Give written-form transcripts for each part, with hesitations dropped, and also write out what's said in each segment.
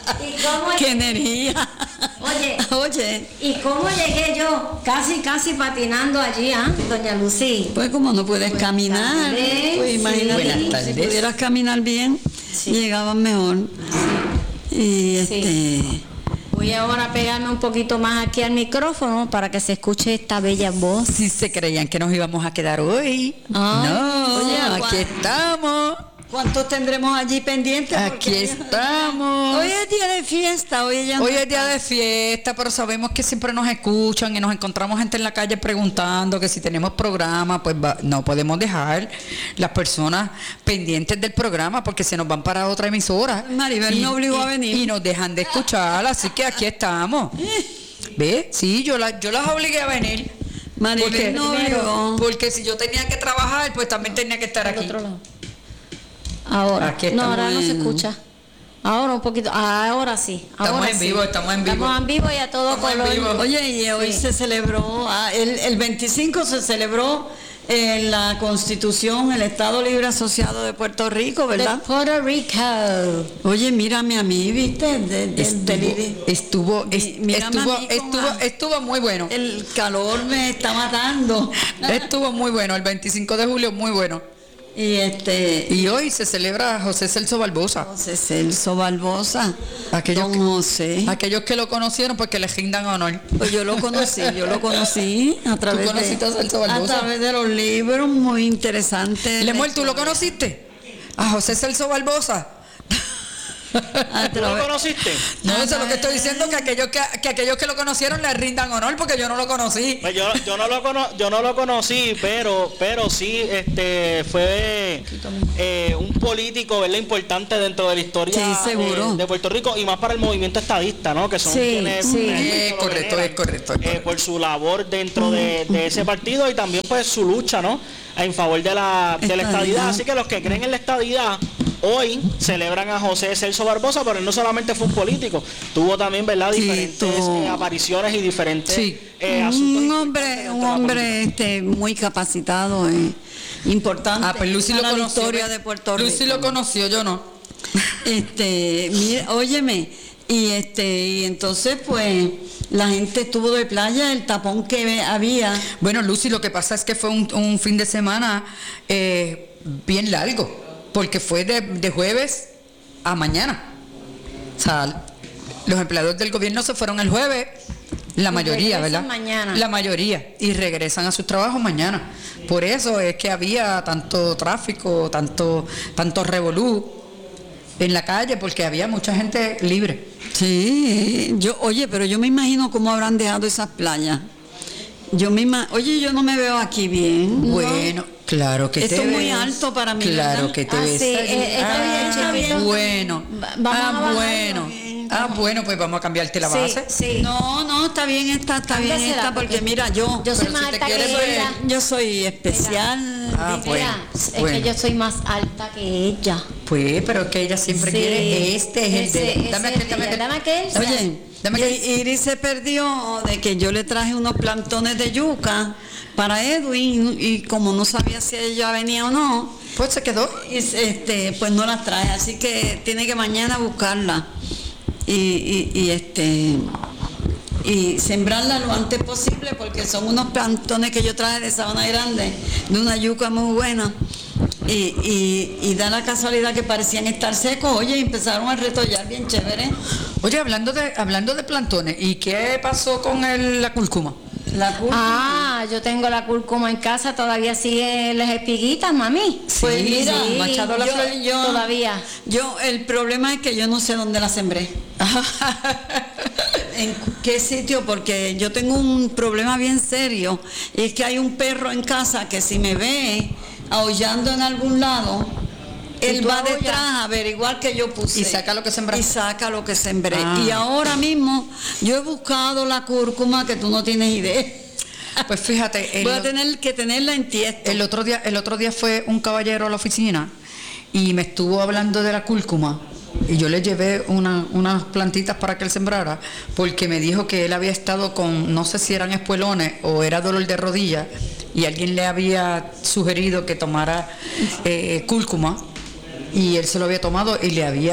¡Qué energía! Oye, ¿y cómo llegué yo? Casi patinando allí, doña Lucy. Pues como no puedes caminar, pues imagínate, Buenas tardes. si pudieras caminar bien, llegabas mejor. Y Voy ahora a pegarme un poquito más aquí al micrófono para que se escuche esta bella voz. Si se creían que nos íbamos a quedar hoy. No, Oye, aquí estamos. ¿cuántos tendremos allí pendientes? Aquí estamos. Hoy es día de fiesta, hoy es día de fiesta, pero sabemos que siempre nos escuchan y nos encontramos gente en la calle preguntando que si tenemos programa, pues no podemos dejar las personas pendientes del programa porque se nos van para otra emisora. Maribel me obligó a venir. Y nos dejan de escuchar, así que aquí estamos. ¿Ves? Sí, yo las obligué a venir. Maribel no obligó. Porque si yo tenía que trabajar, pues también tenía que estar aquí. Ahora, Aquí no, estamos ahora no se escucha. Ahora un poquito, ahora sí. Estamos en vivo. Estamos en vivo y a todo Estamos en color. vivo. Oye, y hoy se celebró, el 25 se celebró la Constitución, el Estado Libre Asociado de Puerto Rico, ¿verdad? De Puerto Rico. Oye, mírame a mí, ¿viste? Estuvo muy bueno. El calor me está matando. Estuvo muy bueno, el 25 de julio muy bueno. Y hoy se celebra José Celso Barbosa. José Celso Barbosa. Aquellos José. que lo conocieron, pues que le rindan honor. Pues yo lo conocí a través ¿Tú conociste a Celso Barbosa? A través de los libros, muy interesantes. Lemuel, ¿tú lo conociste? A José Celso Barbosa. ¿Tú lo conociste? No, eso es lo que estoy diciendo, que aquellos que lo conocieron le rindan honor porque yo no lo conocí. Pues yo no lo conocí, pero sí fue un político, ¿verdad?, importante dentro de la historia de Puerto Rico y más para el movimiento estadista, ¿no? Que son quienes es correcto. Por su labor dentro de ese partido y también pues su lucha, ¿no?, en favor de la estadidad. Así que los que creen en la estadidad hoy celebran a José Celso Barbosa, pero él no solamente fue un político, tuvo también, ¿verdad?, diferentes apariciones y diferentes asuntos. Un hombre muy capacitado, importante pues Lucy para lo la conoció, historia de Puerto Rico. Lucy lo conoció, yo no. Mira, óyeme, y entonces pues la gente estuvo de playa, el tapón que había. Bueno, Lucy, lo que pasa es que fue un fin de semana bien largo, porque fue de jueves a mañana. O sea, los empleados del gobierno se fueron el jueves, la mayoría, ¿verdad? Mañana. La mayoría, y regresan a sus trabajos mañana. Por eso es que había tanto tráfico, tanto revolú en la calle, porque había mucha gente libre. Sí, pero yo me imagino cómo habrán dejado esas playas. Yo no me veo aquí bien. Bueno, claro que esto te ves. Esto es muy alto para mí. Claro que te ves. Está bien. Bueno. Bueno, pues vamos a cambiarte la base. Sí. No, está bien esta, porque mira, yo soy más alta que ella. Yo soy especial. Es que yo soy más alta que ella. Pues, pero es que ella siempre quiere dame aquel. Oye, Iris se perdió de que yo le traje unos plantones de yuca para Edwin y como no sabía si ella venía o no, pues se quedó. Pues no las traje, así que tiene que mañana buscarla y sembrarla lo antes posible porque son unos plantones que yo traje de Sabana Grande, de una yuca muy buena. Y da la casualidad que parecían estar secos, oye, y empezaron a retollar bien chévere. Oye, hablando de plantones, ¿y qué pasó con la cúrcuma? Yo tengo la cúrcuma en casa, todavía sigue las espiguitas, mami. Pues mira, machado la flor. Todavía. El problema es que yo no sé dónde la sembré. ¿En qué sitio? Porque yo tengo un problema bien serio, y es que hay un perro en casa que si me ve aullando en algún lado, él va detrás a averiguar que yo puse. Y saca lo que sembré. Y ahora mismo yo he buscado la cúrcuma que tú no tienes idea. Pues fíjate, voy a tener que tenerla en tiesto. El otro día fue un caballero a la oficina y me estuvo hablando de la cúrcuma. Y yo le llevé unas plantitas para que él sembrara, porque me dijo que él había estado con, no sé si eran espuelones o era dolor de rodilla, y alguien le había sugerido que tomara cúrcuma, y él se lo había tomado y le había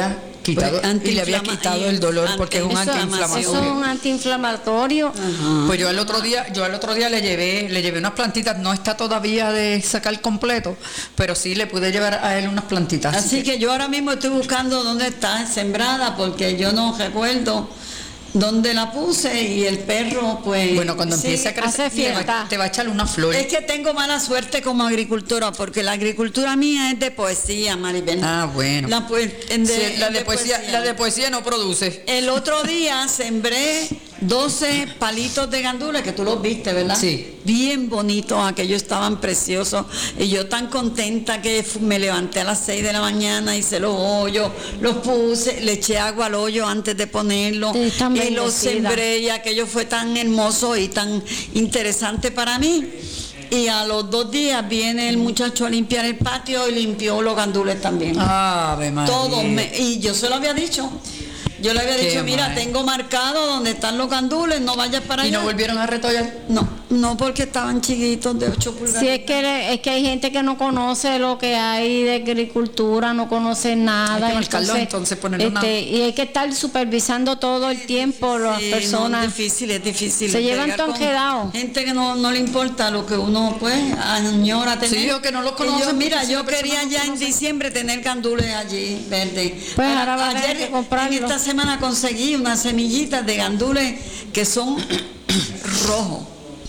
quitado, Pues, y le había quitado el dolor porque es un antiinflamatorio. Eso es un antiinflamatorio. Pues yo al otro día le llevé unas plantitas, no está todavía de sacar completo, pero sí le pude llevar a él unas plantitas. Así que yo ahora mismo estoy buscando dónde está sembrada porque yo no recuerdo dónde la puse y el perro pues... Bueno, cuando sí, empiece a crecer te va a echar una flor. Es que tengo mala suerte como agricultora porque la agricultura mía es de poesía, Maribel. Ah, bueno. La de poesía no produce. El otro día sembré 12 palitos de gandules, que tú los viste, ¿verdad? Sí. Bien bonitos, aquellos estaban preciosos. Y yo tan contenta que me levanté a las 6 de la mañana, hice los hoyos, los puse, le eché agua al hoyo antes de ponerlo. Y los sembré y aquello fue tan hermoso y tan interesante para mí. Y a los 2 días viene el muchacho a limpiar el patio y limpió los gandules también. Ave María. Y yo se lo había dicho. Yo le había dicho, mira, tengo marcado donde están los gandules, no vayas para allá. ¿Y no volvieron a retollar? No, porque estaban chiquitos de 8 pulgadas. Sí, es que hay gente que no conoce lo que hay de agricultura, no conoce nada. Hay que marcarlo, entonces ponerlo y hay que estar supervisando todo el tiempo las personas. No, es difícil. Se llevan tan quedados. Gente que no le importa lo que uno pues añora tener. Sí, o que no lo conocen. Yo quería ya en diciembre tener gandules allí verdes. Pues ahora va a haber que comprarlo. En esta semana conseguí unas semillitas de gandules que son rojos.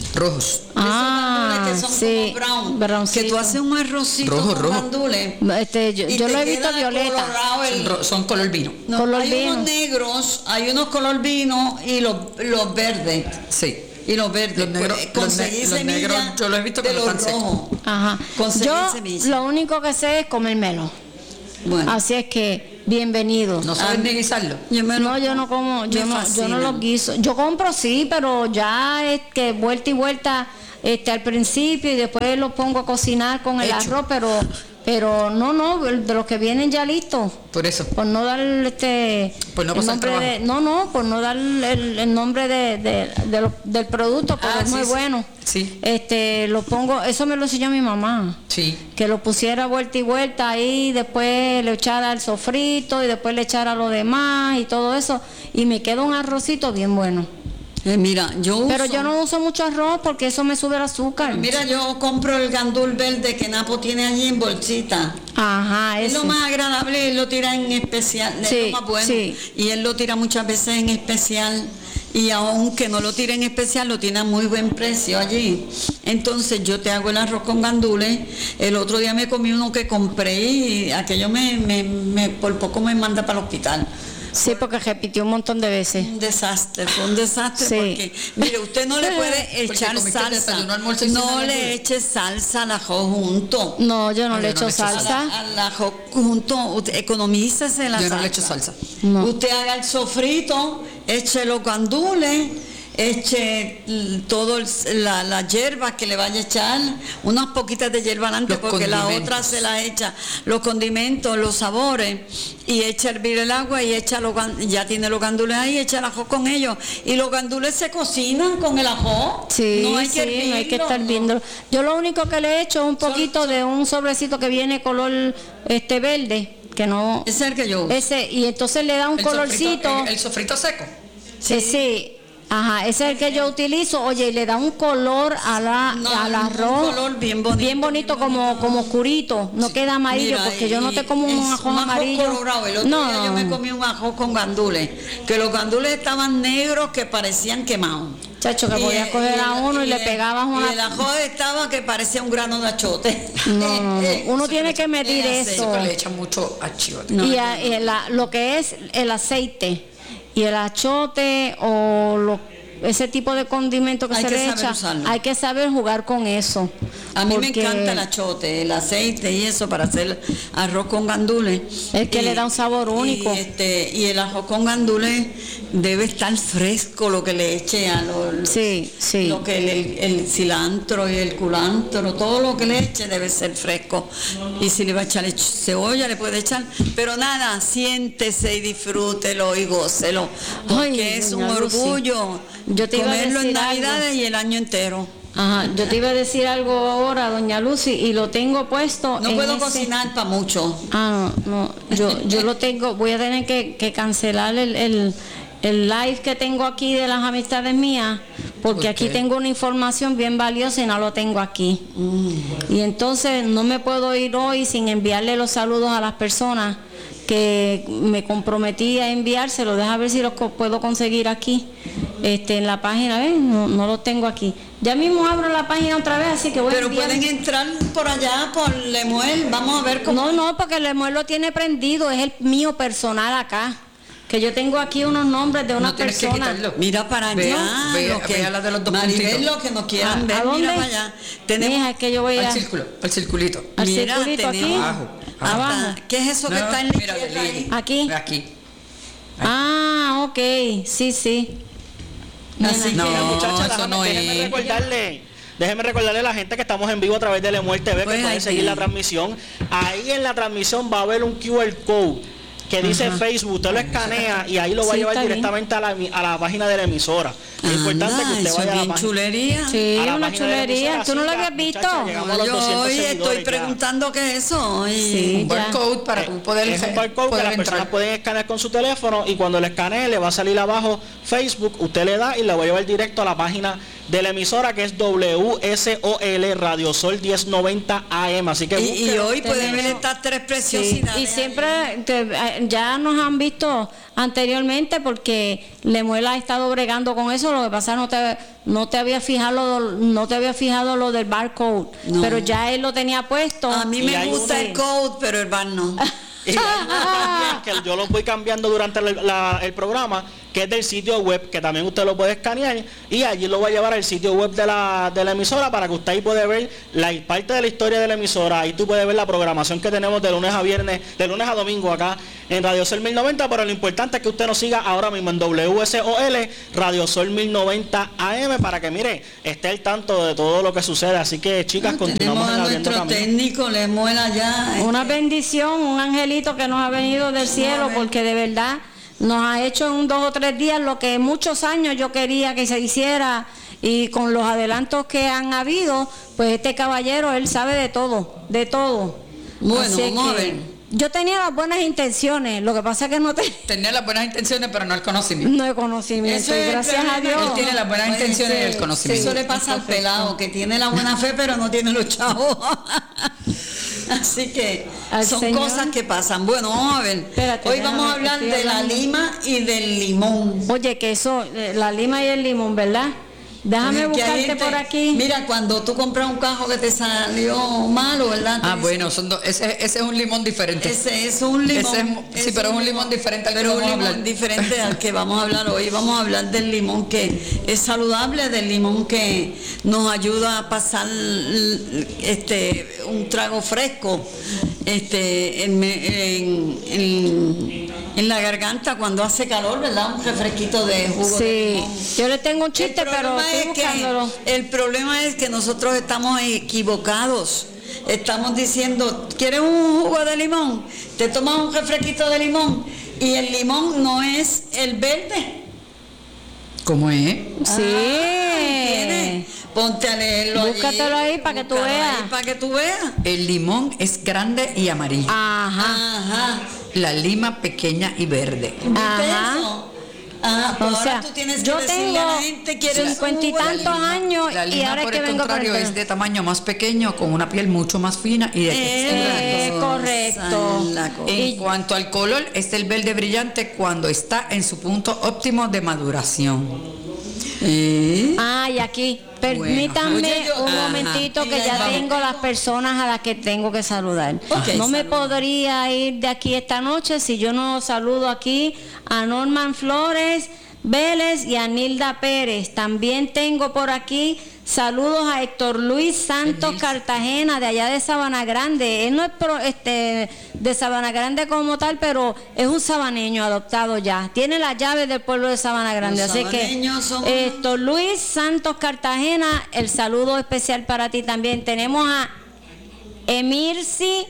Ah, que son sí, como brown, que tú haces un arrocito con gandules. Yo lo he visto violeta. Son color vino. No, color hay vino. unos negros, hay unos color vino y los verdes. Sí. Y los verdes. Los negros, conseguí los negros, yo los he visto de con los rojos. Ajá. Conseguí Yo semillas. lo único que sé es comérmelo. Bueno. Así es que bienvenido. ¿No sabes ni guisarlo? Yo no como, yo no los guiso. Yo compro sí, pero ya es que vuelta y vuelta al principio y después lo pongo a cocinar con el arroz, pero no, de los que vienen ya listos. Por eso. Por no dar por no el pasar nombre trabajo. por no dar el nombre del producto, porque es muy bueno. Sí. Lo pongo, eso me lo enseñó mi mamá. Sí. Que lo pusiera vuelta y vuelta ahí, después le echara el sofrito y después le echara lo demás y todo eso, y me queda un arrocito bien bueno. Mira, pero yo no uso mucho arroz porque eso me sube el azúcar. Mira, yo compro el gandul verde que Napo tiene allí en bolsita. Ajá, es lo más agradable, él lo tira en especial, sí, es lo más bueno. Sí. Y él lo tira muchas veces en especial. Y aunque no lo tire en especial, lo tiene a muy buen precio allí. Entonces yo te hago el arroz con gandules. El otro día me comí uno que compré y aquello por poco me manda para el hospital. Sí, porque repitió un montón de veces. Fue un desastre sí. Porque, mire, usted no le puede echar salsa. No le eche salsa al ajo junto. No, yo no le echo salsa. Al ajo junto, economícese la salsa. Yo no le echo salsa. No. Usted haga el sofrito, eche los gandules, eche todo la hierba que le vaya a echar, unas poquitas de hierba antes porque la otra se la echa, los condimentos, los sabores, y echa a hervir el agua y echa ya tiene los gandules ahí, echa el ajo con ellos, y los gandules se cocinan con el ajo. Sí, no hay que hervirlo, no hay que estar viendo. Yo lo único que le he hecho es un poquito de un sobrecito que viene color verde, que no. Ese es el que yo uso. Y entonces le da un colorcito. El sofrito seco. Sí. Ajá, ese es el que yo utilizo. Oye, y le da un color al arroz. Un color bien bonito. Bien bonito, como oscurito. No queda amarillo, mira, porque yo no te como un ajo amarillo. Colorado. El otro día yo me comí un ajo con gandules, que los gandules estaban negros que parecían quemados. Chacho, que podías coger a uno y le pegabas una. Y el ajo estaba que parecía un grano de achote. No. Uno tiene que medir eso. Le echan mucho achiote. Lo que es el aceite y el achote o ese tipo de condimento que se le echa, hay que saber jugar con eso. A mí me encanta el achote, el aceite y eso para hacer arroz con gandules. Es que le da un sabor único. Y el arroz con gandules debe estar fresco, lo que le eche a sí. Lo que el cilantro y el culantro, todo lo que le eche debe ser fresco. Y si le va a echar cebolla, le puede echar. Pero nada, siéntese y disfrútelo y gócelo. Porque es un orgullo. Yo te iba a comerlo en decir Navidades algo. y el año entero. Ajá, yo te iba a decir algo ahora, doña Lucy, y lo tengo puesto. No puedo cocinar para mucho. No, yo lo tengo, voy a tener que cancelar el live que tengo aquí de las amistades mías, porque aquí tengo una información bien valiosa y no lo tengo aquí. Y entonces no me puedo ir hoy sin enviarle los saludos a las personas que me comprometí a enviárselo. Deja ver si los puedo conseguir aquí en la página. No los tengo aquí. Ya mismo abro la página otra vez, así que voy a enviar. Pero pueden entrar por allá, por Lemuel. Vamos a ver cómo. No, porque Lemuel lo tiene prendido. Es el mío personal acá. Que yo tengo aquí unos nombres de una persona. Mira para allá. Vea la de los dos Maribel, lo que nos quieran ver. ¿A mira dónde? para allá. Tenemos Mira, que yo voy al círculo, al circulito. Al mira, circulito tenemos aquí. abajo. ¿Qué es eso que está en la izquierda ahí? Aquí. Aquí. Ok. Sí. Así que, muchachas, déjeme recordarle a la gente que estamos en vivo a través de Lemuel TV, que pueden seguir la transmisión. Ahí en la transmisión va a haber un QR code que dice Facebook, usted lo escanea y ahí lo va a llevar directamente a la página de la emisora. Es importante que usted vaya a la página. Chulería. Sí, una chulería. ¿Tú no lo habías visto? Yo hoy estoy preguntando qué es eso. Sí, un barcode para poder es un barcode que las personas pueden escanear con su teléfono, y cuando le escanee le va a salir abajo Facebook, usted le da y le va a llevar directo a la página de la emisora, que es WSOL Radio Sol 1090 AM. Así que y hoy pueden ver estas tres preciosidades. Y siempre ya nos han visto anteriormente, porque Lemuel ha estado bregando con eso. Lo que pasa no te había fijado lo del barcode, pero ya él lo tenía puesto. A mí me gusta el code, pero el bar no. Y también, que yo los voy cambiando durante el programa, que es del sitio web, que también usted lo puede escanear, y allí lo va a llevar al sitio web de la emisora, para que usted ahí puede ver la parte de la historia de la emisora. Ahí tú puedes ver la programación que tenemos de lunes a viernes, de lunes a domingo acá en Radio Sol 1090, pero lo importante es que usted nos siga ahora mismo en WSOL Radio Sol 1090 AM, para que mire, esté al tanto de todo lo que sucede. Así que, chicas, continuamos a nuestro técnico Lemuel allá. Una bendición, un angelito que nos ha venido del cielo, porque de verdad nos ha hecho en 2 o 3 días lo que muchos años yo quería que se hiciera, y con los adelantos que han habido, pues este caballero, él sabe de todo. Bueno, vamos a ver. Yo tenía las buenas intenciones, lo que pasa es que tenía las buenas intenciones, pero no el conocimiento. No el conocimiento, y gracias a Dios. Él tiene las buenas intenciones y el conocimiento. Eso le pasa al pelado, que tiene la buena fe, pero no tiene los chavos. Así que son cosas que pasan. Bueno, vamos a ver. Espérate, hoy vamos a hablar de la lima y del limón. Oye, que eso, la lima y el limón, ¿verdad? Déjame buscarte por aquí. Mira, cuando tú compras un cajo que te salió malo, ¿verdad? Bueno, son dos. Ese es un limón diferente. Ese es un limón. Sí, pero es un limón diferente al que vamos a hablar. Pero un limón diferente al que vamos a hablar hoy. Vamos a hablar del limón que es saludable, del limón que nos ayuda a pasar un trago fresco en la garganta cuando hace calor, ¿verdad? Un refresquito de jugo de limón. Yo le tengo un chiste, pero estoy buscándolo. El problema es que nosotros estamos equivocados. Estamos diciendo, ¿quieres un jugo de limón? Te tomas un refresquito de limón, y el limón no es el verde. ¿Cómo es? Sí. Ponte a leerlo. Búscatelo ahí para que tú veas. Para que tú veas. El limón es grande y amarillo. Ajá. La lima pequeña y verde. Ajá. Eso? O sea, tú tienes yo que decirle tengo a la gente que eres 50 y tantos años, la lima, y ahora por es que el vengo contrario, para es de tamaño más pequeño, con una piel mucho más fina y de textura. Correcto. En cuanto al color, es el verde brillante cuando está en su punto óptimo de maduración. Y aquí, permítanme un momentito, que ya tengo las personas a las que tengo que saludar. No me podría ir de aquí esta noche si yo no saludo aquí a Norman Flores Vélez y a Nilda Pérez. También tengo por aquí saludos a Héctor Luis Santos Cartagena, de allá de Sabana Grande. Él no es de Sabana Grande como tal, pero es un sabaneño adoptado ya. Tiene las llaves del pueblo de Sabana Grande. Así que Héctor Luis Santos Cartagena, el saludo especial para ti también. Tenemos a Emirsi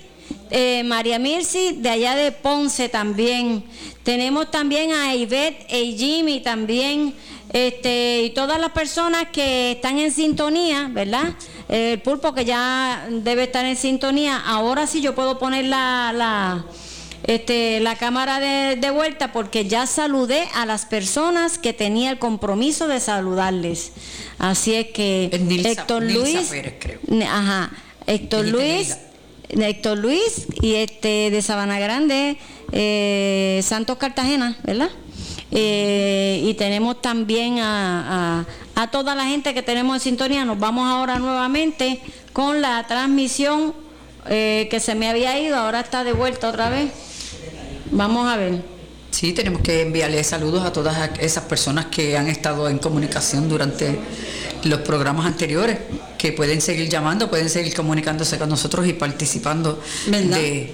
María Mirsi de allá de Ponce también. Tenemos también a Ivette y Jimmy también, y todas las personas que están en sintonía, ¿verdad? El Pulpo que ya debe estar en sintonía. Ahora sí yo puedo poner la cámara de vuelta, porque ya saludé a las personas que tenía el compromiso de saludarles. Así es que Héctor Luis, Pérez, creo. Ajá, Héctor Luis y de Sabana Grande, Santos Cartagena, ¿verdad? Y tenemos también a toda la gente que tenemos en sintonía. Nos vamos ahora nuevamente con la transmisión que se me había ido, ahora está de vuelta otra vez. Vamos a ver. Sí, tenemos que enviarle saludos a todas esas personas que han estado en comunicación durante los programas anteriores, que pueden seguir llamando, pueden seguir comunicándose con nosotros y participando de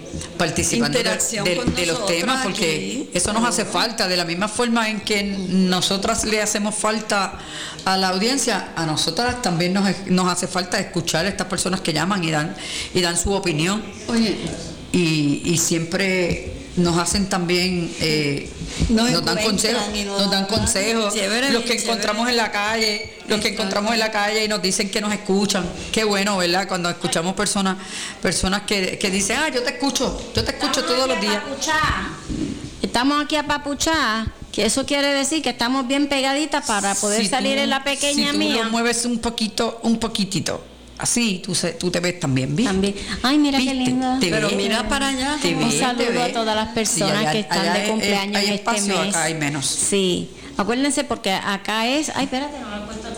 los temas, porque aquí, eso nos hace falta, de la misma forma en que nosotras le hacemos falta a la audiencia, a nosotras también nos hace falta escuchar a estas personas que llaman y dan su opinión. Oye, y siempre nos hacen también nos dan consejos, los que encontramos en la calle, y nos dicen que nos escuchan. Qué bueno, ¿verdad? Cuando escuchamos personas que dicen, yo te escucho todos los días. Estamos aquí a papuchar, que eso quiere decir que estamos bien pegaditas para poder salir en la pequeña mía. Si tú lo mueves un poquitito. Así tú te ves también bien. Ay, mira qué linda. Pero mira para allá. Un saludo a todas las personas que están de cumpleaños hay este espacio, mes. Acá hay menos. Sí. Acuérdense porque acá es... Ay, espérate, no lo he puesto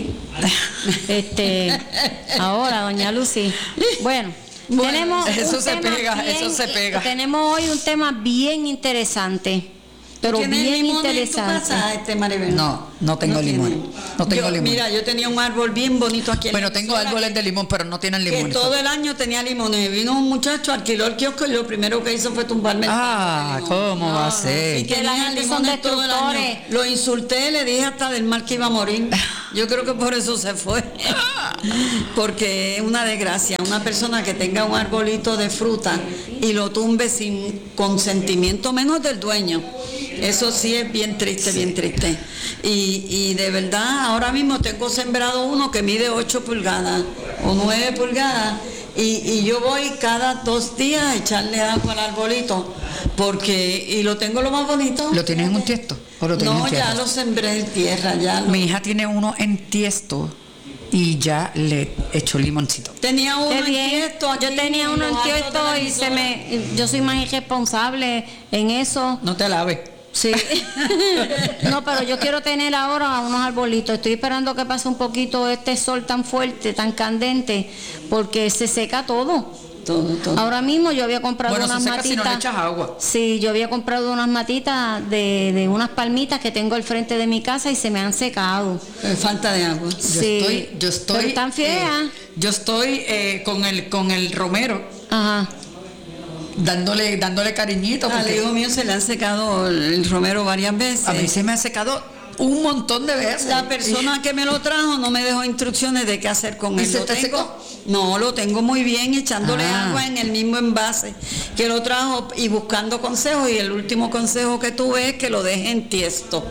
tan ahora, doña Lucy. Bueno, tenemos eso se pega. Tenemos hoy un tema bien interesante. Pero bien interesante. En tu casa, Maribel? No tengo limón. No tengo limón. Mira, yo tenía un árbol bien bonito aquí en Bueno, tengo árboles de limón, pero no tienen limón. Que todo el año tenía limones. Vino un muchacho, alquiló el kiosco y lo primero que hizo fue tumbarme el limón. ¿Cómo va a ser? Y que la gente son todo el año. Lo insulté, le dije hasta del mal que iba a morir. Yo creo que por eso se fue. Porque es una desgracia. Una persona que tenga un arbolito de fruta y lo tumbe sin consentimiento menos del dueño. Eso sí es bien triste, bien triste. Y de verdad, ahora mismo tengo sembrado uno que mide 8 pulgadas o 9 pulgadas. Y yo voy cada 2 días a echarle agua al arbolito. Y lo tengo lo más bonito. ¿Lo tienes en un tiesto? ¿O lo tienes en tierra? Ya lo sembré en tierra. Mi hija tiene uno en tiesto y ya le echó limoncito. Tenía uno en tiesto. Yo tenía uno en tiesto y yo soy más irresponsable en eso. No te laves. Sí. No, pero yo quiero tener ahora unos arbolitos. Estoy esperando que pase un poquito este sol tan fuerte, tan candente, porque se seca todo. Todo. Ahora mismo yo había comprado unas matitas. Si no le echas agua. Sí, yo había comprado unas matitas de unas palmitas que tengo al frente de mi casa y se me han secado. Falta de agua. Sí. Yo estoy. Pero están feas. Yo estoy con el romero. Ajá. Dándole cariñito. Al hijo mío se le ha secado el romero varias veces. A mí se me ha secado un montón de veces. La persona que me lo trajo no me dejó instrucciones de qué hacer con él. ¿Y se te secó? No, lo tengo muy bien, echándole agua en el mismo envase que lo trajo y buscando consejos. Y el último consejo que tuve es que lo deje en tiesto.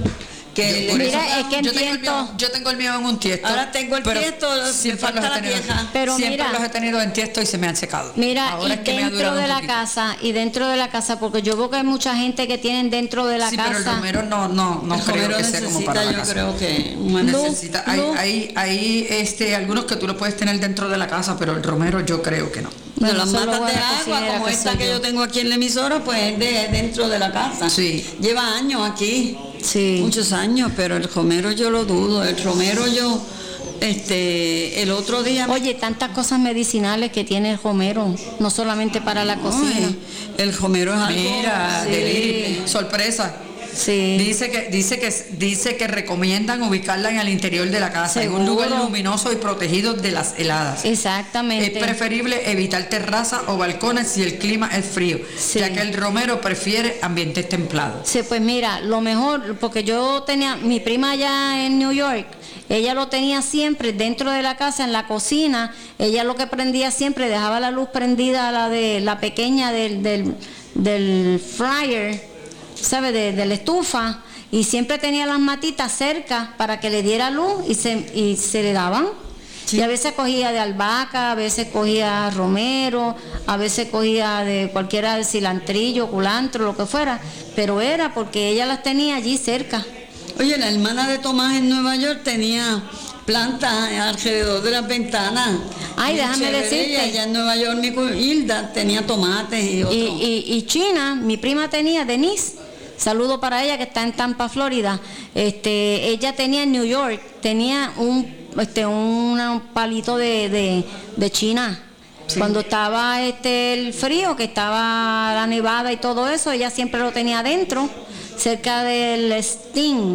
Yo tengo el mío en un tiesto. Ahora tengo el tiesto, me falta la vieja. Pero siempre los he tenido en tiesto y se me han secado. Mira, ahora y dentro de la casa, porque yo veo que hay mucha gente que tienen dentro de la casa. Pero el romero no creo que sea como para la casa. Yo creo que necesita. Hay algunos que tú lo puedes tener dentro de la casa, pero el romero yo creo que no. Bueno, las matas de agua como esta que yo tengo aquí en la emisora, pues es dentro de la casa. Sí. Lleva años aquí. Sí. Muchos años, pero el romero yo lo dudo. El romero yo, el otro día... Oye, tantas cosas medicinales que tiene el romero, no solamente para la cocina. El romero es algo... Mira, sorpresa. Sí. Dice que recomiendan ubicarla en el interior de la casa, en un lugar luminoso y protegido de las heladas. Exactamente. Es preferible evitar terrazas o balcones si el clima es frío, ya que el romero prefiere ambientes templados. Sí, pues mira, lo mejor, porque yo tenía mi prima allá en New York, ella lo tenía siempre dentro de la casa, en la cocina. Ella lo que prendía siempre, dejaba la luz prendida, la pequeña del fryer, ¿sabe? De la estufa, y siempre tenía las matitas cerca para que le diera luz y se le daban. Sí. Y a veces cogía de albahaca, a veces cogía romero, a veces cogía de cualquiera, de cilantrillo, culantro, lo que fuera, pero era porque ella las tenía allí cerca. Oye, la hermana de Tomás en Nueva York tenía plantas alrededor de las ventanas. Ay, déjame decirte. Allá en Nueva York, mi Hilda tenía tomates y otros. Y China, mi prima tenía, Denise, saludo para ella que está en Tampa, Florida. Ella tenía en New York, tenía un palito de China. Sí. Cuando estaba el frío, que estaba la nevada y todo eso, ella siempre lo tenía adentro, cerca del steam,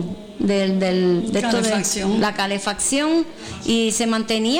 la calefacción, y se mantenía,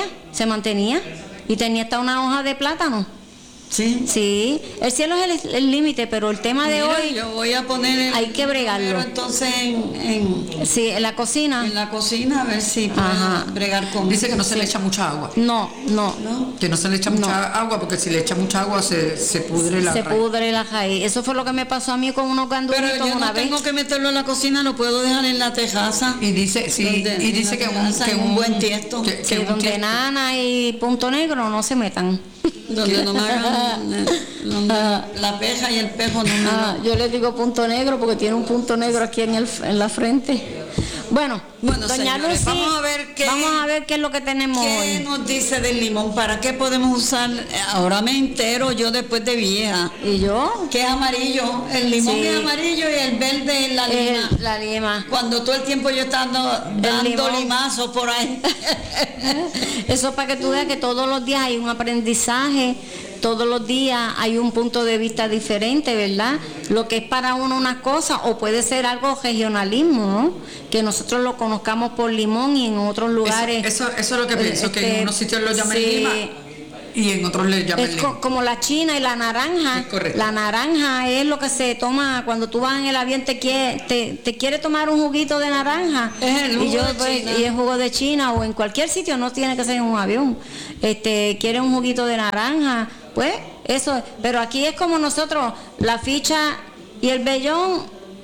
y tenía hasta una hoja de plátano. Sí. Sí, el cielo es el límite, pero el tema de hoy, yo voy a poner hay que bregarlo. Entonces sí, en la cocina. En la cocina, a ver si puedo bregar con. Dice que no se le echa mucha agua. No. Que no se le echa mucha agua, porque si le echa mucha agua se pudre la raíz. Se pudre la raíz. Eso fue lo que me pasó a mí con unos gandulitos una vez. Pero yo no tengo que meterlo en la cocina, lo puedo dejar en la tejaza. Y dice, sí, y dice que un buen tiesto. Que donde Nana y Punto Negro no se metan. Donde no me hagan la peja y el pejo no me yo le digo Punto Negro porque tiene un punto negro aquí en la frente. Bueno, doña señores, Lucy, vamos a ver qué es lo que tenemos hoy. ¿Qué nos dice del limón? ¿Para qué podemos usar? Ahora me entero yo después de vieja. ¿Y yo? Que es amarillo. El limón es amarillo y el verde es la lima. La lima. Cuando todo el tiempo yo estaba dando limazos por ahí. Eso es para que tú veas que todos los días hay un aprendizaje. Todos los días hay un punto de vista diferente, ¿verdad? Lo que es para uno una cosa, o puede ser algo regionalismo, ¿no? Que nosotros lo conozcamos por limón y en otros lugares. Eso es lo que pienso, que en unos sitios lo llaman lima y en otros le llaman limón. Como la china y la naranja. Es correcto. La naranja es lo que se toma cuando tú vas en el avión, te quiere tomar un juguito de naranja. Es el jugo de China. Y el jugo de China, o en cualquier sitio, no tiene que ser en un avión. Quiere un juguito de naranja. Pues eso, pero aquí es como nosotros, la ficha y el vellón,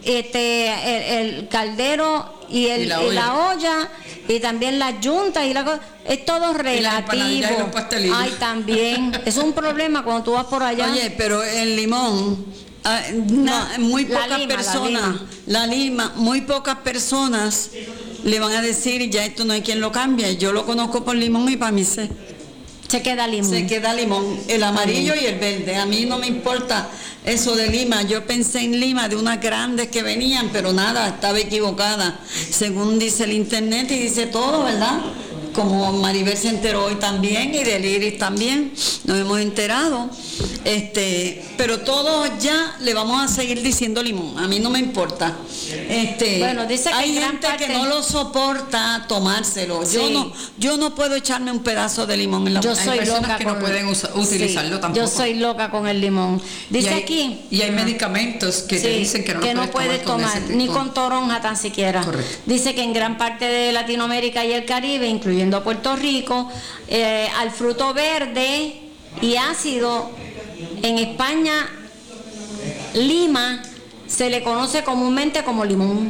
el caldero y la olla, y también la yunta y la cosa, es todo relativo. Y ay, también, es un problema cuando tú vas por allá. Oye, pero el limón, muy pocas personas, la lima, muy pocas personas le van a decir, ya esto no hay quien lo cambie. Yo lo conozco por limón y para mí se queda limón, el amarillo y el verde. A mí no me importa eso de lima. Yo pensé en lima de unas grandes que venían, pero nada, estaba equivocada. Según dice el internet y dice todo, ¿verdad? Como Maribel se enteró hoy también, y del Iris también, nos hemos enterado. Pero todos ya le vamos a seguir diciendo limón. A mí no me importa. Bueno, dice que hay gente que no lo soporta tomárselo. Sí. Yo no puedo echarme un pedazo de limón en la boca. Hay personas que no pueden utilizarlo tampoco. Yo soy loca con el limón. Dice aquí. Y hay medicamentos que te dicen que no puedes tomar ni con toronja tan siquiera. Correcto. Dice que en gran parte de Latinoamérica y el Caribe, incluyendo a Puerto Rico, al fruto verde y ácido, en España, lima, se le conoce comúnmente como limón.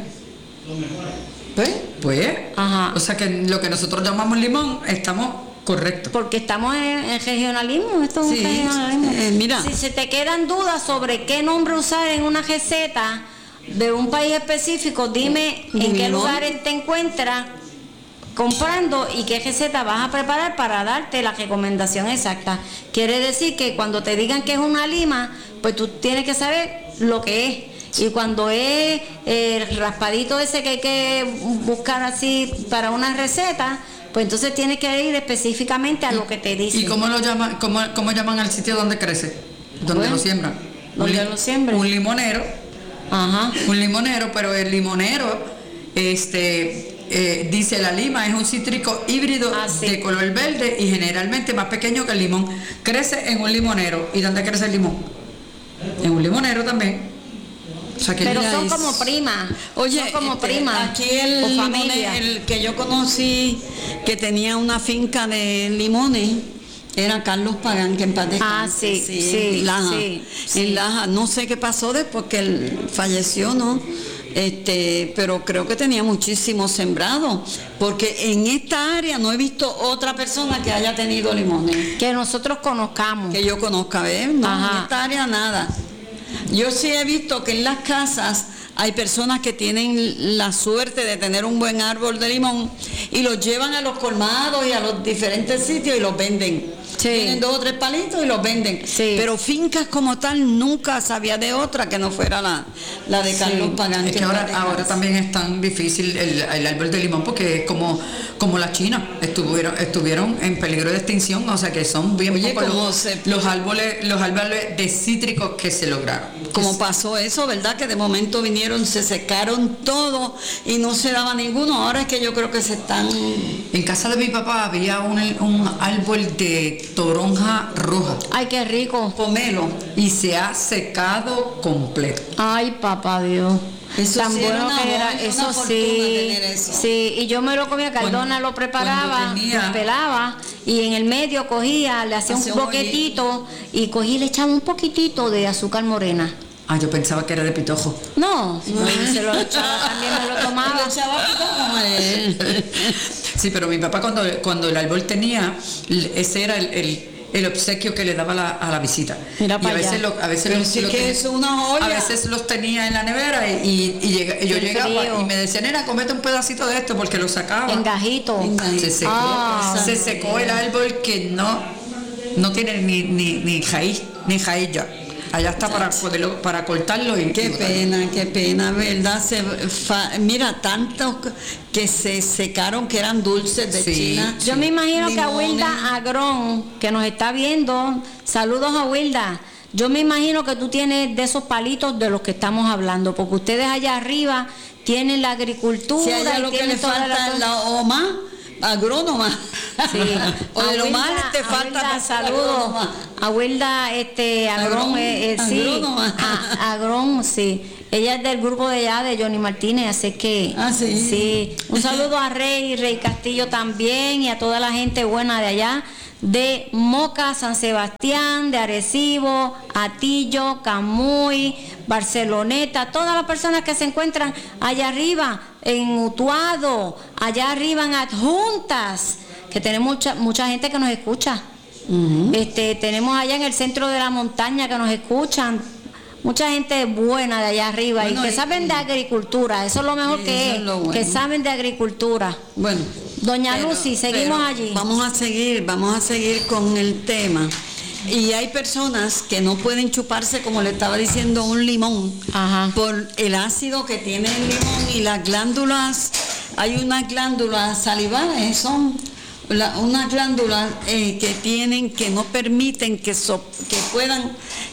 Pues, ajá. O sea que lo que nosotros llamamos limón, estamos correctos. Porque estamos en regionalismo, esto es un regionalismo. Mira. Si se te quedan dudas sobre qué nombre usar en una receta de un país específico, dime en qué lugares te encuentras comprando y qué receta vas a preparar para darte la recomendación exacta. Quiere decir que cuando te digan que es una lima, pues tú tienes que saber lo que es. Y cuando es el raspadito ese que hay que buscar así para una receta, pues entonces tienes que ir específicamente a lo que te dicen. ¿Y cómo lo llaman, cómo llaman al sitio donde crece? Donde lo siembran. ¿Dónde lo siembran? Un limonero. Ajá. Un limonero, pero el limonero, dice la lima es un cítrico híbrido de color verde y generalmente más pequeño que el limón. Crece en un limonero. ¿Y dónde crece el limón? En un limonero también. sea, que pero son como primas. Oye, son como primas. Aquí el o limone, familia. el que yo conocí, que tenía una finca de limones, era Carlos Pagán, que en paz descanse. Sí, en Laja. sí. En Laja. No sé qué pasó después que él falleció, ¿no? Pero creo que tenía muchísimo sembrado, porque en esta área no he visto otra persona que haya tenido limones. Que nosotros conozcamos. Que yo conozca, ¿ves? No, Ajá. en esta área nada. Yo sí he visto que en las casas hay personas que tienen la suerte de tener un buen árbol de limón y los llevan a los colmados y a los diferentes sitios y los venden. Sí. Tienen 2 o 3 palitos y los venden. Sí. Pero fincas como tal nunca sabía de otra que no fuera la de Carlos Pagán. Es que ahora también es tan difícil el árbol de limón porque es como la China. Estuvieron en peligro de extinción, o sea que son bien pocos los árboles de cítricos que se lograron. Como pasó eso, ¿verdad? Que de momento vinieron, se secaron todo y no se daba ninguno. Ahora es que yo creo que se están... En casa de mi papá había un árbol de toronja roja. Ay, qué rico. Pomelo. Y se ha secado completo. Ay, papá Dios. Eso Tan sí bueno era que era, una eso fortuna sí, tener eso. sí, y yo me lo comía, Cardona lo preparaba, lo pelaba y en el medio cogía, le hacía un boquetito y cogí y le echaba un poquitito de azúcar morena. Ah, yo pensaba que era de pitojo. No, se lo echaba, también me lo tomaba. Lo echaba como Sí, pero mi papá cuando el árbol tenía, ese era el obsequio que le daba a la visita. Mira y a veces a veces los tenía en la nevera y yo llegaba y me decía, nena, comete un pedacito de esto porque lo sacaba. En gajito. Se secó el árbbol que no tiene ni raíz ya. Allá está para cortarlo y qué pena, ¿verdad? Mira, tantos que se secaron que eran dulces de China. Yo me imagino limones. que a Wilda Agrón, que nos está viendo, saludos a Wilda. Yo me imagino que tú tienes de esos palitos de los que estamos hablando, porque ustedes allá arriba tienen la agricultura. Si allá y lo que tienen le toda falta es la OMA, agrónoma. Sí. O de lo más te falta saludos. A Wilda Agrón, sí. Agrón, sí. Ella es del grupo de allá de Johnny Martínez, así que sí. Un saludo a Rey Castillo también y a toda la gente buena de allá, de Moca, San Sebastián, de Arecibo, Atillo, Camuy, Barceloneta, todas las personas que se encuentran allá arriba en Utuado, allá arriba en Adjuntas, que tenemos mucha gente que nos escucha. Tenemos allá en el centro de la montaña que nos escuchan, mucha gente buena de allá arriba, bueno, y que saben de agricultura, eso es lo mejor que es, bueno, que saben de agricultura. Bueno, doña Lucy, seguimos allí. Vamos a seguir con el tema. Y hay personas que no pueden chuparse, como le estaba diciendo, un limón. Ajá. Por el ácido que tiene el limón y las glándulas. Hay unas glándulas salivales, son unas glándulas que no permiten que puedan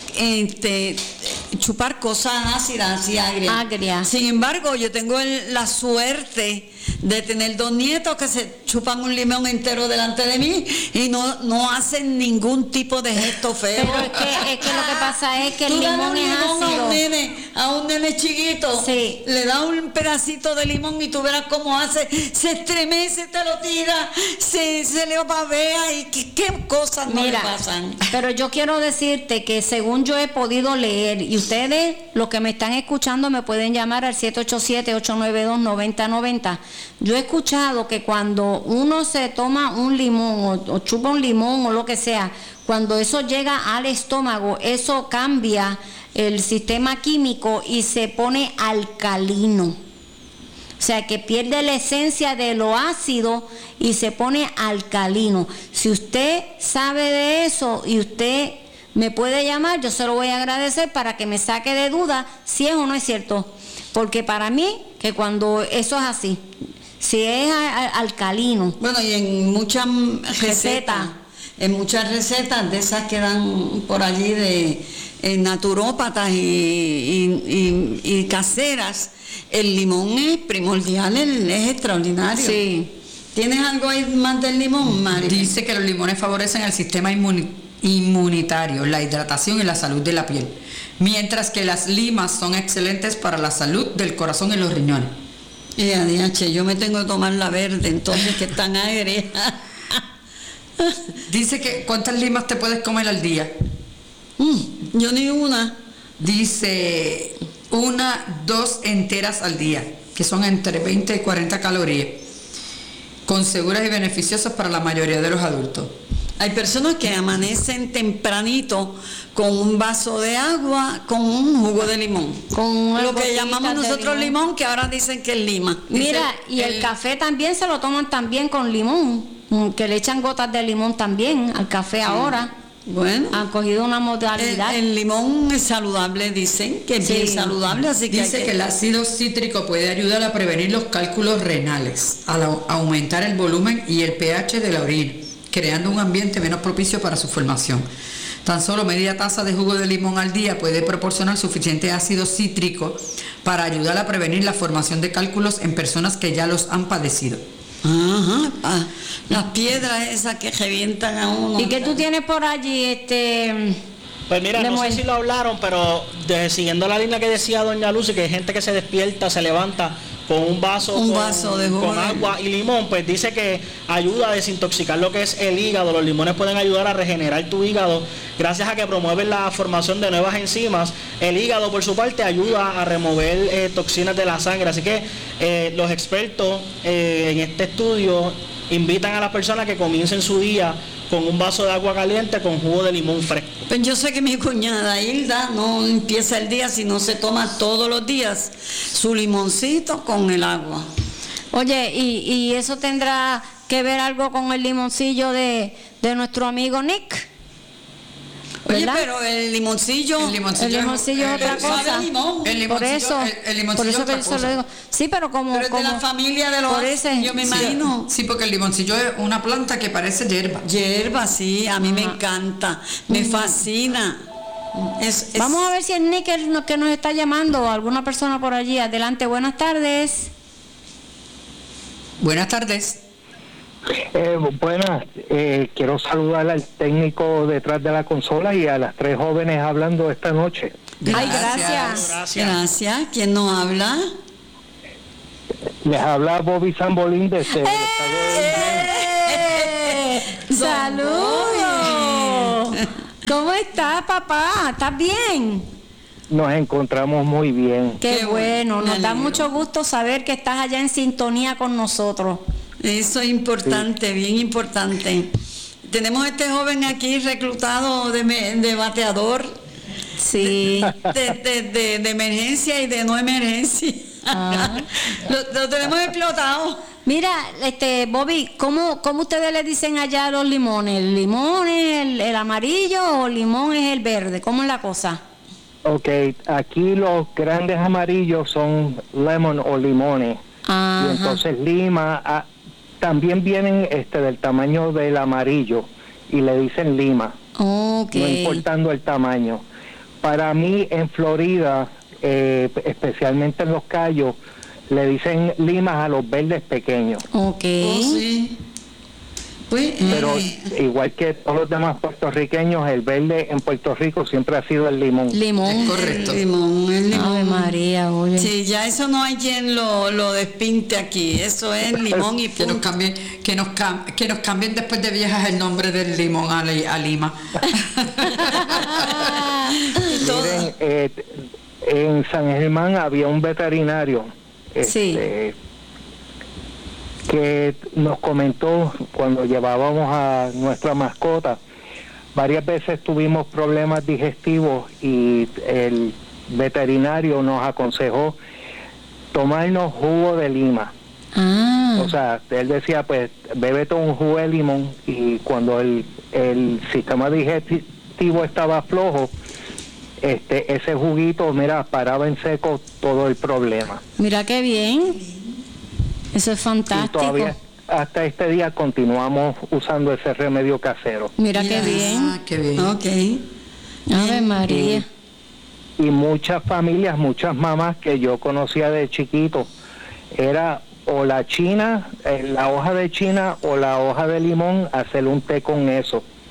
chupar cosas ácidas y agrias. Sin embargo, yo tengo la suerte de tener 2 nietos que se chupan un limón entero delante de mí y no hacen ningún tipo de gesto feo. Pero es que lo que pasa es que el limón es ácido. A un nene chiquito, sí, le da un pedacito de limón y tú verás cómo hace, se estremece, te lo tira, se le babea y qué cosas no le pasan. Pero yo quiero decirte que según yo he podido leer, y ustedes, los que me están escuchando, me pueden llamar al 787-892-9090. Yo he escuchado que cuando uno se toma un limón o chupa un limón o lo que sea, cuando eso llega al estómago, eso cambia el sistema químico y se pone alcalino. O sea, que pierde la esencia de lo ácido y se pone alcalino. Si usted sabe de eso y usted me puede llamar, yo se lo voy a agradecer para que me saque de duda si es o no es cierto. Porque para mí, que cuando eso es así, si es alcalino. Bueno, y en muchas recetas de esas que dan por allí de naturópatas y caseras, el limón es primordial, es extraordinario. Sí. ¿Tienes algo ahí más del limón, Mari? Dice que los limones favorecen el sistema inmunitarios, la hidratación y la salud de la piel, mientras que las limas son excelentes para la salud del corazón y los riñones. Yo me tengo que tomar la verde, entonces, que es tan agria. Dice que ¿cuántas limas te puedes comer al día? Yo ni una. Dice 2 enteras al día, que son entre 20 y 40 calorías, con seguras y beneficiosas para la mayoría de los adultos. Hay personas que amanecen tempranito con un vaso de agua, con un jugo de limón. Con lo que llamamos nosotros limón, que ahora dicen que es lima. Mira, y el café también se lo toman también con limón, que le echan gotas de limón también al café ahora. Bueno, han cogido una modalidad. El limón es saludable, dicen que es bien saludable, así que dice que el ácido cítrico puede ayudar a prevenir los cálculos renales, a aumentar el volumen y el pH de la orina, creando un ambiente menos propicio para su formación. Tan solo media taza de jugo de limón al día puede proporcionar suficiente ácido cítrico para ayudar a prevenir la formación de cálculos en personas que ya los han padecido. Ajá, las piedras esas que revientan a uno. ¿Y qué tú tienes por allí, Pues mira, no sé si lo hablaron, pero siguiendo la línea que decía doña Lucy, que hay gente que se despierta, se levanta con un vaso de jugo con agua y limón, pues dice que ayuda a desintoxicar lo que es el hígado. Los limones pueden ayudar a regenerar tu hígado gracias a que promueven la formación de nuevas enzimas. El hígado, por su parte, ayuda a remover toxinas de la sangre. Así que los expertos en este estudio invitan a las personas que comiencen su día con un vaso de agua caliente con jugo de limón fresco. Pues yo sé que mi cuñada Hilda no empieza el día si no se toma todos los días su limoncito con el agua. Oye, ¿y eso tendrá que ver algo con el limoncillo de nuestro amigo Nick? Oye, pero el limoncillo es otra cosa. Por eso que yo se lo digo. Sí, pero como es de la familia de los yo me imagino. Sí, porque el limoncillo es una planta que parece hierba. Hierba, sí, a mí me encanta, me fascina. Vamos a ver si es Nick que nos está llamando o alguna persona por allí. Adelante, buenas tardes. Buenas tardes. Buenas, quiero saludar al técnico detrás de la consola y a las 3 jóvenes hablando esta noche. Gracias. ¿Quién nos habla? Les habla Bobby Zambolín desde el estado de... ¡Saludos! ¿Cómo estás, papá? ¿Estás bien? Nos encontramos muy bien. Qué bueno, nos da mucho gusto saber que estás allá en sintonía con nosotros. Eso es importante, sí. Bien importante. Tenemos este joven aquí reclutado de bateador. Sí. De emergencia y de no emergencia. Lo tenemos explotado. Mira, Bobby, ¿cómo ustedes le dicen allá a los limones? ¿El limón es el amarillo o el limón es el verde? ¿Cómo es la cosa? Ok, aquí los grandes amarillos son lemon o limones. Ajá. Y entonces lima... también vienen del tamaño del amarillo y le dicen lima, okay. No importando el tamaño. Para mí en Florida, especialmente en Los Cayos, le dicen limas a los verdes pequeños. Okay. Sí. Pues, pero igual que todos los demás puertorriqueños, el verde en Puerto Rico siempre ha sido el limón. Limón, correcto. El limón. Ave María, oye. Sí, ya eso no hay quien lo despinte aquí. Eso es limón y que nos cambien después de viejas el nombre del limón a Lima. Miren, en San Germán había un veterinario. Sí. Que nos comentó cuando llevábamos a nuestra mascota, varias veces tuvimos problemas digestivos y el veterinario nos aconsejó tomarnos jugo de lima. O sea, él decía, pues, bébete un jugo de limón, y cuando el sistema digestivo estaba flojo, ese juguito, mira, paraba en seco todo el problema. Mira qué bien. Eso es fantástico. Y todavía hasta este día continuamos usando ese remedio casero. Mira qué bien. Qué bien. Okay. Ave María. Y muchas familias, muchas mamás que yo conocía de chiquito, era o la china, la hoja de china o la hoja de limón, hacer un té con eso.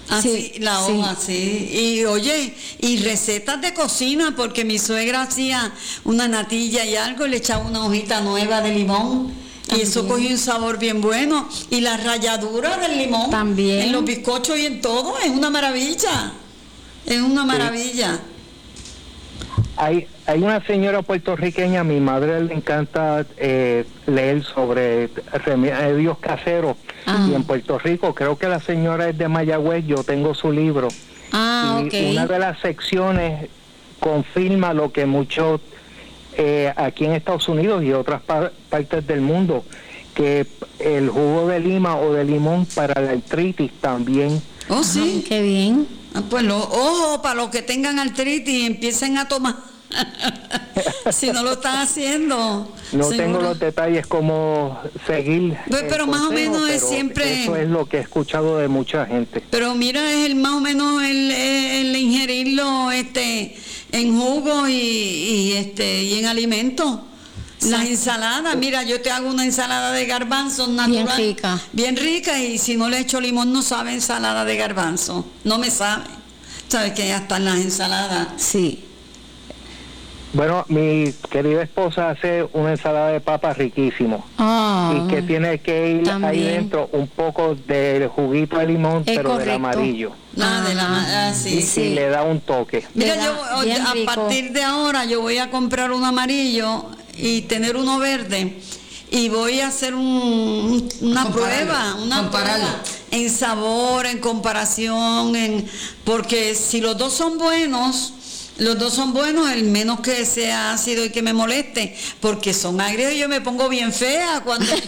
Así, la hoja, sí. Y oye, y recetas de cocina, porque mi suegra hacía una natilla y algo, y le echaba una hojita nueva de limón. Y eso cogía un sabor bien bueno. Y la ralladura del limón. También. En los bizcochos y en todo, es una maravilla. Es una maravilla. Hay una señora puertorriqueña, a mi madre le encanta leer sobre remedios caseros. Y en Puerto Rico, creo que la señora es de Mayagüez, yo tengo su libro. Y una de las secciones confirma lo que muchos aquí en Estados Unidos y otras partes del mundo, que el jugo de lima o de limón para la artritis también. Oh, sí. Qué bien. Pues ojo, para los que tengan artritis y empiecen a tomar. Si no lo están haciendo. No tengo los detalles como seguir. Pero más o menos es siempre. Eso es lo que he escuchado de mucha gente. Pero mira, es el más o menos el ingerirlo en jugo y en alimentos. Las ensaladas, mira, yo te hago una ensalada de garbanzos natural. Bien rica, y si no le echo limón no sabe ensalada de garbanzo. No me sabe. ¿Sabes que ya están las ensaladas? Sí. Bueno, mi querida esposa hace una ensalada de papas riquísimo. Y que tiene que ir ahí dentro un poco del juguito de limón, pero del amarillo. Y le da un toque. Mira, a partir de ahora yo voy a comprar un amarillo y tener uno verde. Y voy a hacer una prueba en sabor, en comparación, porque si los dos son buenos, el menos que sea ácido y que me moleste, porque son agrios y yo me pongo bien fea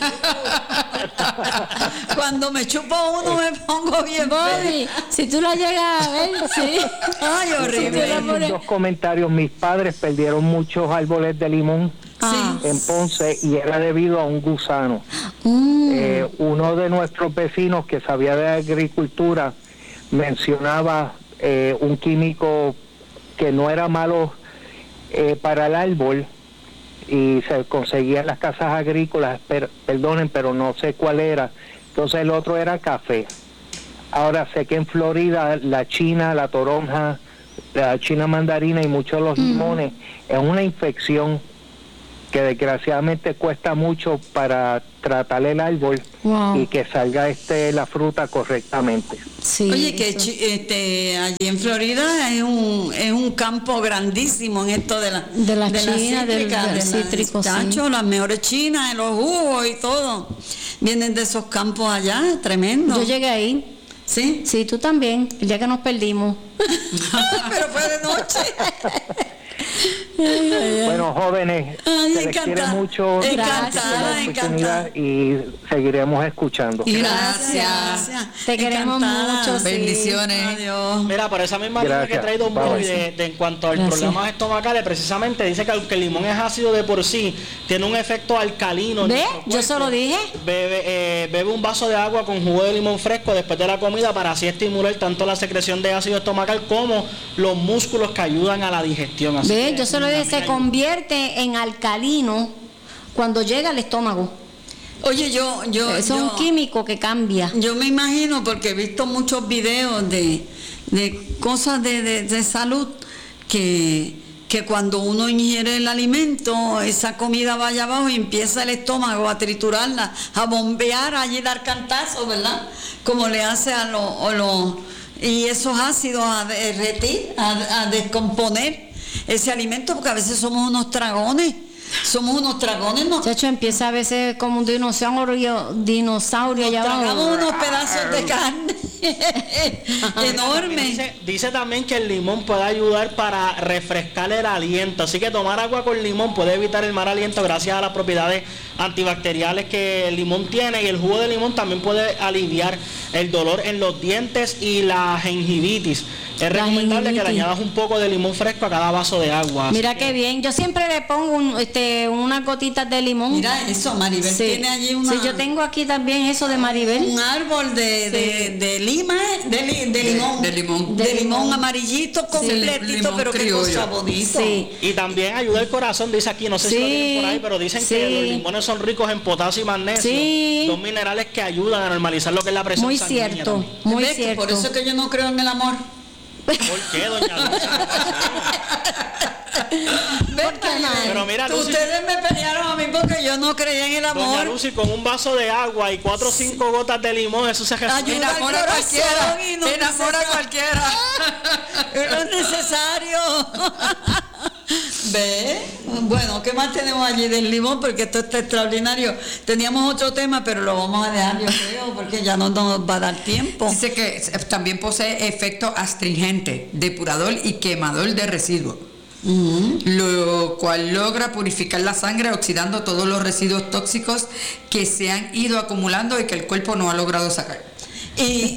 cuando me chupo uno me pongo bien fea. Si tú la llegas a ver, sí. Ay, horrible. Dos comentarios: mis padres perdieron muchos árboles de limón en Ponce y era debido a un gusano. Uno de nuestros vecinos que sabía de agricultura mencionaba un químico que no era malo para el árbol, y se conseguía en las casas agrícolas, pero no sé cuál era. Entonces el otro era café. Ahora sé que en Florida la china, la toronja, la china mandarina y muchos de los limones es una infección que desgraciadamente cuesta mucho para tratar el árbol y que salga la fruta correctamente. Sí, oye, que allí en Florida es un campo grandísimo en esto de la china, del cítrico, las mejores chinas, los jugos y todo vienen de esos campos allá, tremendo. Yo llegué ahí. ¿Sí? Sí, tú también, el día que nos perdimos. Pero fue de noche. Bueno, jóvenes, se les quiere mucho. Encantada. Y seguiremos escuchando. Gracias. Te queremos mucho. Bendiciones. Adiós. Mira, por esa misma línea que he traído muy en cuanto al problema estomacales, precisamente dice que aunque el limón es ácido de por sí, tiene un efecto alcalino. ¿Ves? Yo se lo dije. Bebe un vaso de agua con jugo de limón fresco después de la comida para así estimular tanto la secreción de ácido estomacal como los músculos que ayudan a la digestión. Así ¿ves? Yo se lo dije, se convierte en alcalino cuando llega al estómago. Oye, es un químico que cambia. Yo me imagino, porque he visto muchos videos de cosas de salud, que cuando uno ingiere el alimento, esa comida vaya abajo y empieza el estómago a triturarla, a bombear, allí dar cantazos, ¿verdad? Como le hace a los y esos ácidos a derretir, a descomponer ese alimento, porque a veces somos unos dragones, ¿no? Chacho, empieza a veces como un dinosaurio allá abajo. Tragamos unos pedazos de carne enorme. Dice también que el limón puede ayudar para refrescar el aliento, así que tomar agua con limón puede evitar el mal aliento gracias a las propiedades antibacteriales que el limón tiene, y el jugo de limón también puede aliviar el dolor en los dientes y la gingivitis. Es recomendable que le añadas un poco de limón fresco a cada vaso de agua. Mira qué bien. Yo siempre le pongo unas gotitas de limón. Mira eso, Maribel tiene allí una... Sí, yo tengo aquí también eso de Maribel. Un árbol de lima, de limón amarillito completito, pero que cosa bonito. Sí. Y también ayuda el corazón, dice aquí, no sé si lo tienen por ahí, pero dicen que los limones son ricos en potasio y magnesio. Sí. Dos minerales que ayudan a normalizar lo que es la presión Muy sanguínea cierto, también. muy ¿Ves? cierto. Por eso es que yo no creo en el amor. ¿Por qué, doña Lucy? Pero mira, Lucy, ustedes me pelearon a mí porque yo no creía en el amor. doña Lucy, con un vaso de agua y 4 o 5 gotas de limón, eso se resuelve. Ayuda al Enamora a cualquiera. y no Enamora a cualquiera. No es necesario. ¿Ve? Bueno, ¿qué más tenemos allí del limón? Porque esto está extraordinario. Teníamos otro tema, pero lo vamos a dejar, yo creo, porque ya no nos va a dar tiempo. Dice que también posee efecto astringente, depurador y quemador de residuos. Lo cual logra purificar la sangre oxidando todos los residuos tóxicos que se han ido acumulando y que el cuerpo no ha logrado sacar. Y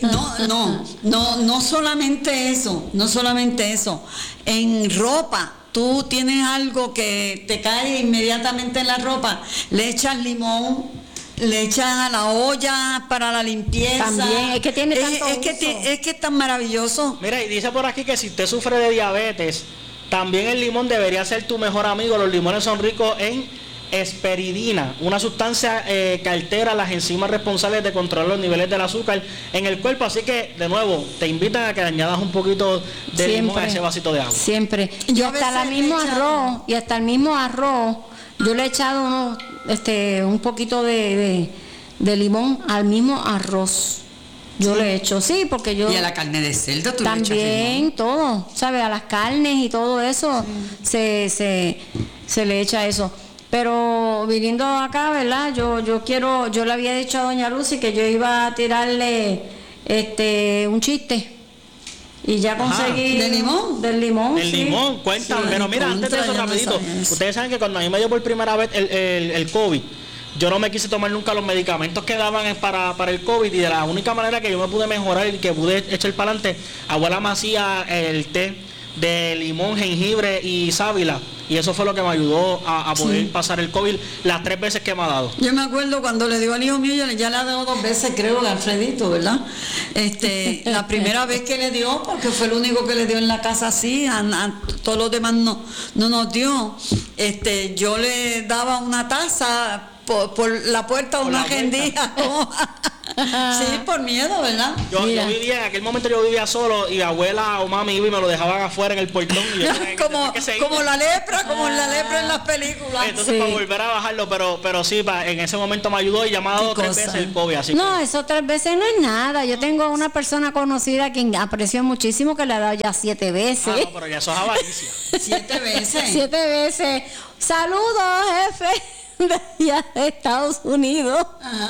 no solamente eso, en ropa, tú tienes algo que te cae inmediatamente en la ropa, le echas limón, le echas a la olla para la limpieza. También, es que tiene tanto uso. Es que es tan maravilloso. Mira, y dice por aquí que si usted sufre de diabetes, también el limón debería ser tu mejor amigo. Los limones son ricos en hesperidina, una sustancia que altera las enzimas responsables de controlar los niveles del azúcar en el cuerpo. Así que, de nuevo, te invitan a que añadas un poquito de limón a ese vasito de agua. Siempre. Y hasta el mismo arroz, yo le he echado un poquito de limón al mismo arroz. Yo le he hecho, sí, porque yo... Y a la carne de cerdo tú también le echas limón. todo, ¿sabes? A las carnes y todo eso se le echa eso. Pero viniendo acá, ¿verdad? Yo le había dicho a doña Lucy que yo iba a tirarle un chiste. Y ya conseguí... ¿De limón? Del limón, El sí. limón, cuéntame. Sí, pero mira, antes de eso, yo no rapidito, sabía eso. ustedes saben que cuando a mí me dio por primera vez el COVID, yo no me quise tomar nunca los medicamentos que daban para el COVID, y de la única manera que yo me pude mejorar y que pude echar para adelante, abuela me hacía el té de limón, jengibre y sábila, y eso fue lo que me ayudó a poder pasar el COVID las 3 veces que me ha dado. Yo me acuerdo cuando le dio al hijo mío, ya le ha dado 2 veces, creo, a Alfredito, ¿verdad? La primera vez que le dio, porque fue el único que le dio en la casa así, a todos los demás no nos dio. Yo le daba una taza por la puerta, Por una la puerta. agendía. Sí, por miedo, ¿verdad? Yo vivía, en aquel momento yo vivía solo, y mi abuela o mami iba y me lo dejaban afuera en el portón. Y yo tenía que seguir. como la lepra en las películas. Entonces, Sí. para volver a bajarlo, pero sí, en ese momento me ayudó, y ya me ha dado Qué 3 cosa. veces el COVID. Así No, que, eso 3 veces no es nada. Yo tengo una persona conocida quien aprecio muchísimo que le ha dado ya 7 veces. no, pero ya eso es avaricia. 7 veces. 7 veces. Saludos, jefe de allá de Estados Unidos.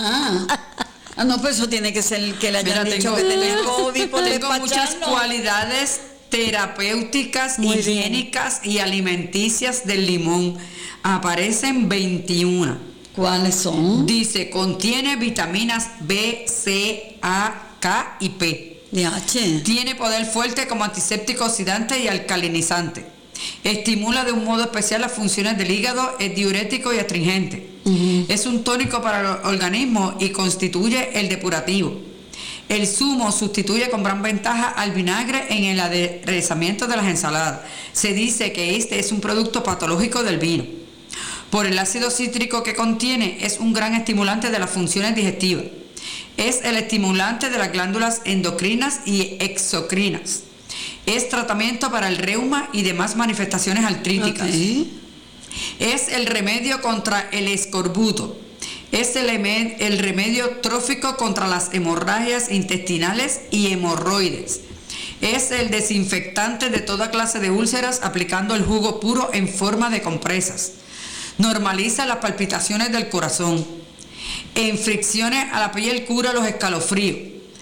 No, pues eso tiene que ser que le hayan Mira, dicho tengo- que tenía COVID por Tengo muchas despacharlo. cualidades terapéuticas, Muy higiénicas y alimenticias del limón. Aparecen 21. ¿Cuáles son? Dice, contiene vitaminas B, C, A, K y P. DH. Tiene poder fuerte como antiséptico, oxidante y alcalinizante. Estimula de un modo especial las funciones del hígado, es diurético y astringente. Es un tónico para el organismo y constituye el depurativo. El zumo sustituye con gran ventaja al vinagre en el aderezamiento de las ensaladas. Se dice que este es un producto patológico del vino. Por el ácido cítrico que contiene, es un gran estimulante de las funciones digestivas. Es el estimulante de las glándulas endocrinas y exocrinas. Es tratamiento para el reuma y demás manifestaciones artríticas. Ok. Es el remedio contra el escorbuto. Es el remedio trófico contra las hemorragias intestinales y hemorroides. Es el desinfectante de toda clase de úlceras aplicando el jugo puro en forma de compresas. Normaliza las palpitaciones del corazón. En fricciones a la piel cura los escalofríos.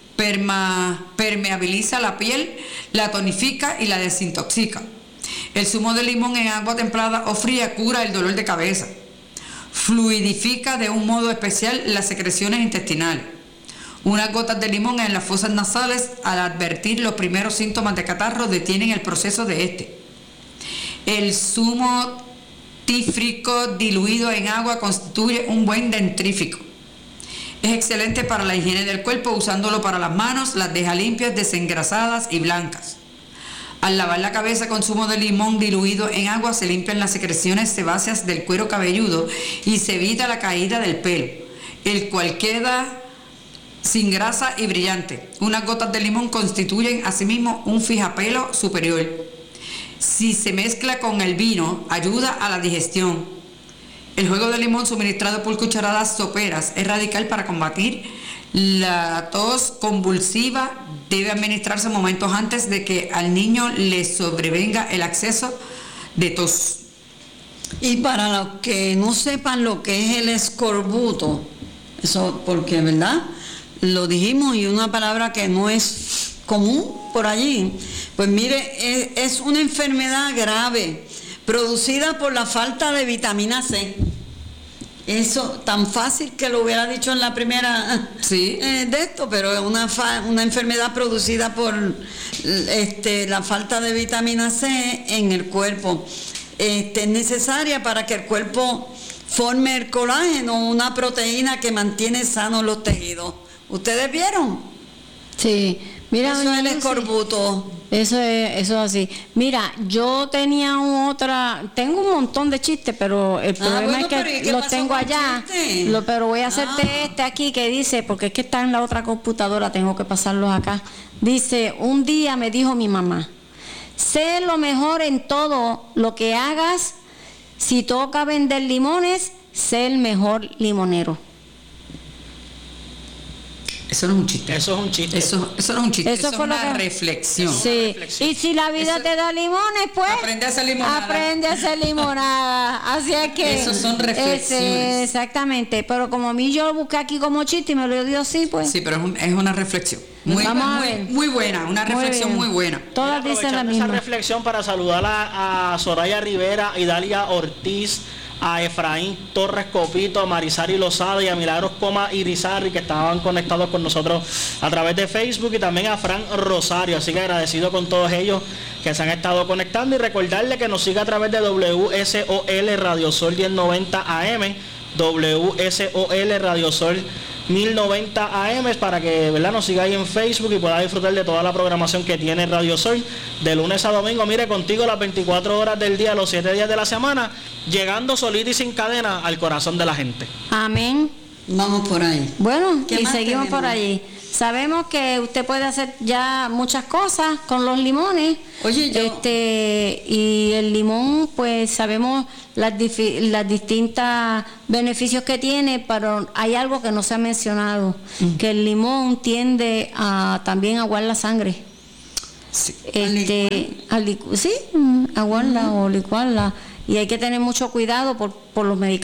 Permeabiliza la piel, la tonifica y la desintoxica. El zumo de limón en agua templada o fría cura el dolor de cabeza. Fluidifica de un modo especial las secreciones intestinales. Unas gotas de limón en las fosas nasales, al advertir los primeros síntomas de catarro, detienen el proceso de este. El zumo dentífrico diluido en agua constituye un buen dentrífico. Es excelente para la higiene del cuerpo, usándolo para las manos, las deja limpias, desengrasadas y blancas. Al lavar la cabeza con zumo de limón diluido en agua se limpian las secreciones sebáceas del cuero cabelludo y se evita la caída del pelo, el cual queda sin grasa y brillante. Unas gotas de limón constituyen asimismo un fijapelo superior. Si se mezcla con el vino, ayuda a la digestión. El jugo de limón suministrado por cucharadas soperas es radical para combatir la tos convulsiva. Debe administrarse momentos antes de que al niño le sobrevenga el acceso de tos. Y para los que no sepan lo que es el escorbuto, eso porque, ¿verdad? Lo dijimos y una palabra que no es común por allí. Pues mire, es una enfermedad grave producida por la falta de vitamina C. Eso tan fácil que lo hubiera dicho en la primera de esto, pero es una enfermedad producida por la falta de vitamina C en el cuerpo. Es necesaria para que el cuerpo forme el colágeno, una proteína que mantiene sanos los tejidos. ¿Ustedes vieron? Sí. Mira, eso es el escorbuto. Eso es así. Mira, yo tengo un montón de chistes, pero el problema es que los tengo allá. Pero voy a hacerte este aquí que dice, porque es que está en la otra computadora, tengo que pasarlos acá. Dice, un día me dijo mi mamá, sé lo mejor en todo lo que hagas, si toca vender limones, sé el mejor limonero. Eso no es un chiste. Eso es un chiste. Eso no es un chiste. Eso es una reflexión. Sí. Y si la vida te da limones, pues aprende a hacer limonada. Aprende a hacer limonada. Así es que esos son reflexiones. Exactamente. Pero como a mí yo lo busqué aquí como chiste y me lo dio así, pues. Sí, pero es una reflexión. Muy buena, una reflexión muy buena. Todas dicen la misma. Esa reflexión para saludar a Soraya Rivera, Idalia Ortiz, a Efraín Torres Copito, a Marisari Lozada y a Milagros Coma Irizarri, que estaban conectados con nosotros a través de Facebook, y también a Fran Rosario. Así que agradecido con todos ellos que se han estado conectando, y recordarle que nos siga a través de WSOL Radio Sol 1090 AM, WSOL Radio Sol 1090 AM, para que, ¿verdad?, nos siga ahí en Facebook y pueda disfrutar de toda la programación que tiene Radio Sol de lunes a domingo. Mire, contigo las 24 horas del día, los 7 días de la semana, llegando solita y sin cadena al corazón de la gente. Amén. Vamos por ahí. Bueno, y seguimos tenemos por allí. Sabemos que usted puede hacer ya muchas cosas con los limones. Oye, y el limón, pues sabemos las distintas beneficios que tiene, pero hay algo que no se ha mencionado, que el limón tiende a también aguar la sangre. Sí. Aguarla o licuarla. Y hay que tener mucho cuidado por los medicamentos